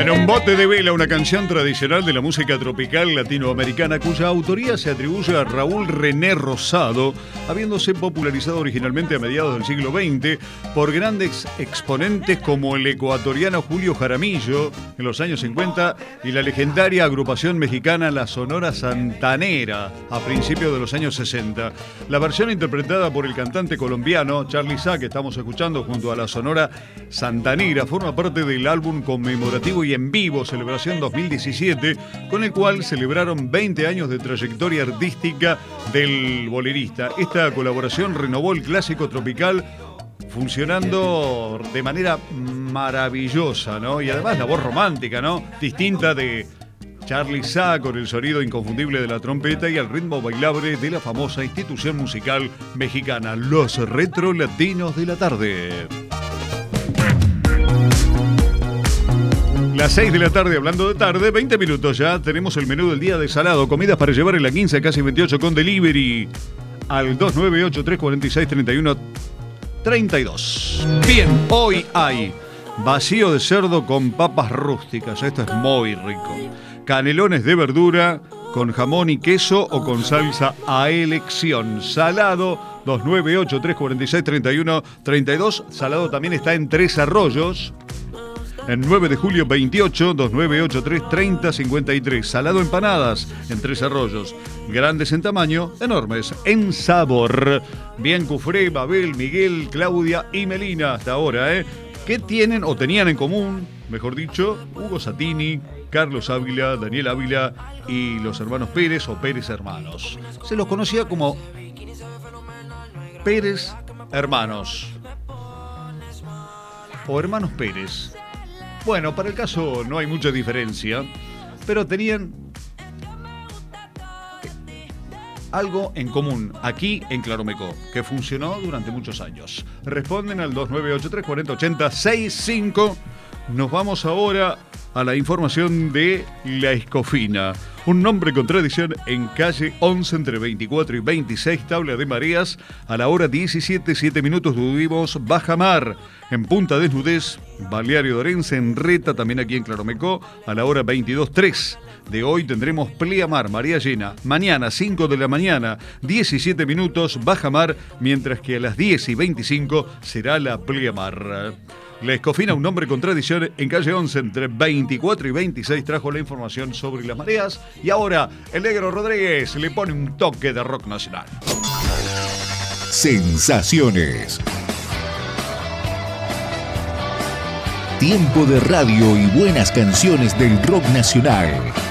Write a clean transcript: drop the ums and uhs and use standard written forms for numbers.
En un bote de vela, una canción tradicional de la música tropical latinoamericana cuya autoría se atribuye a Raúl René Rosado, habiéndose popularizado originalmente a mediados del siglo XX por grandes exponentes como el ecuatoriano Julio Jaramillo en los años 50 y la legendaria agrupación mexicana La Sonora Santanera a principios de los años 60. La versión interpretada por el cantante colombiano Charly Sa, que estamos escuchando junto a La Sonora Santanera, forma parte del álbum conmemorativo y en vivo Celebración 2017, con el cual celebraron 20 años de trayectoria artística del bolerista. Esta colaboración renovó el clásico tropical, funcionando de manera maravillosa, ¿no? Y además la voz romántica, ¿no? Distinta de Charly Sa, con el sonido inconfundible de la trompeta y el ritmo bailable de la famosa institución musical mexicana, Los Retro Latinos de la Tarde. Las 6 de la tarde, hablando de tarde, 20 minutos ya, tenemos el menú del día de salado, comidas para llevar en la 15, casi 28 con delivery, al 2983463132. Bien, hoy hay vacío de cerdo con papas rústicas, esto es muy rico. Canelones de verdura con jamón y queso o con salsa a elección. Salado, 2983463132. Salado también está en Tres Arroyos. En 9 de julio 28, 2983-3053. Salado empanadas en Tres Arroyos. Grandes en tamaño, enormes en sabor. Bien, Cufré, Babel, Miguel, Claudia y Melina hasta ahora, ¿eh? ¿Qué tienen o tenían en común, mejor dicho, Hugo Satini, Carlos Ávila, Daniel Ávila y los hermanos Pérez o Pérez Hermanos? Se los conocía como Pérez Hermanos o Hermanos Pérez. Bueno, para el caso no hay mucha diferencia, pero tenían algo en común aquí en Claromecó, que funcionó durante muchos años. Responden al 2983-4080-65. Nos vamos ahora a la información de La Escofina. Un nombre con tradición en calle 11 entre 24 y 26, tabla de mareas. A la hora 17, 7 minutos tuvimos baja mar. En Punta Desnudez, Balneario de Orense, en Reta, también aquí en Claromecó, a la hora 22:03 de hoy tendremos pleamar, marea llena. Mañana, 5 de la mañana, 17 minutos, baja mar, mientras que a las 10:25 será la pleamar. La Escofina, un nombre con tradición en calle 11 entre 24 y 26, trajo la información sobre las mareas. Y ahora, el Negro Rodríguez le pone un toque de rock nacional. Sensaciones. Tiempo de radio y buenas canciones del rock nacional.